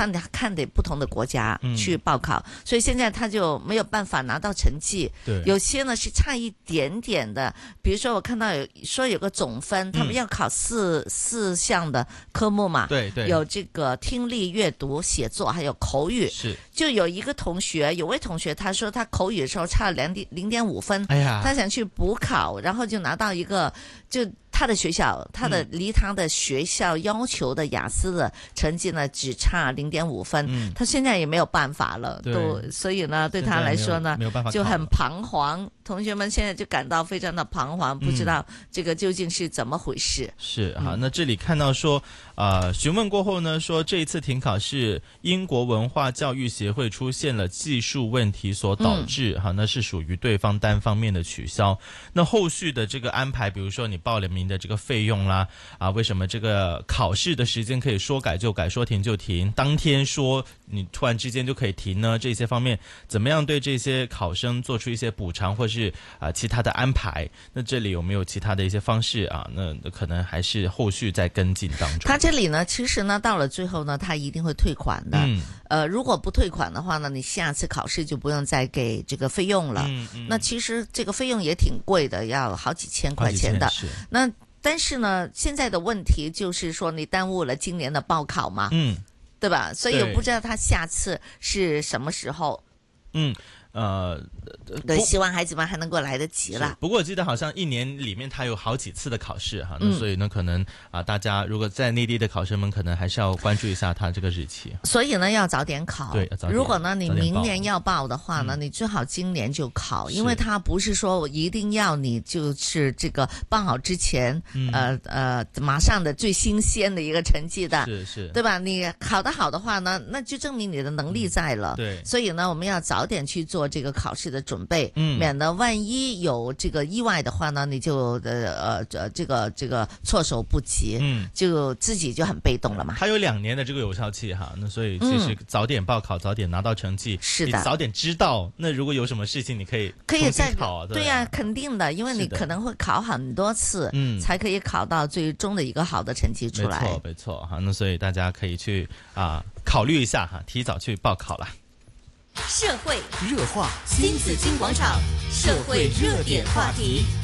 他看得不同的国家去报考，所以现在他就没有办法拿到成绩。 对， 有些呢是差一点点的，比如说我看到有个总分，他们要考四项的科目嘛， 对， 有这个听力、阅读、写作，还有口语。 是， 就有位同学他说他口语的时候差0.5分， 哎呀， 他想去补考，然后就拿到一个就。他的学校，离他的学校要求的雅思的成绩呢，只差0.5分。他现在也没有办法了，所以呢，对他来说呢， 没有办法就很彷徨。同学们现在就感到非常的彷徨，不知道这个究竟是怎么回事。 是好，那这里看到说，询问过后呢，说这一次停考是英国文化教育协会出现了技术问题所导致，那是属于对方单方面的取消。那后续的这个安排，比如说你报了名的这个费用啦，为什么这个考试的时间可以说改就改，说停就停，当天说你突然之间就可以停呢？这些方面怎么样对这些考生做出一些补偿或是其他的安排？那这里有没有其他的一些方式啊？那可能还是后续在跟进当中。 他这里呢，其实呢，到了最后呢，他一定会退款的。如果不退款的话呢，你下次考试就不用再给这个费用了。那其实这个费用也挺贵的，要好几千块钱的。那但是呢，现在的问题就是说，你耽误了今年的报考嘛，对吧？所以我不知道他下次是什么时候。对，希望孩子们还能够来得及了。 不过我记得好像一年里面他有好几次的考试哈，那所以呢，可能大家如果在内地的考生们，可能还是要关注一下他这个日期。 所以呢，要早点考。 对，早点。 如果呢你明年要报的话呢，你最好今年就考，因为他不是说我一定要你就是这个报好之前，马上的最新鲜的一个成绩的， 是， 对吧？你考得好的话呢，那就证明你的能力在了。 对， 所以呢，我们要早点去做这个考试的准备，免得万一有这个意外的话呢，你就这个措手不及，就自己就很被动了嘛。 它有2年的这个有效期哈，那所以其实早点报考，早点拿到成绩， 是的， 你早点知道。那如果有什么事情，你可以再考， 对呀，肯定的，因为你可能会考很多次，才可以考到最终的一个好的成绩出来。 没错哈，那所以大家可以去考虑一下哈，提早去报考了。 社会热话，新紫金广场社会热点话题。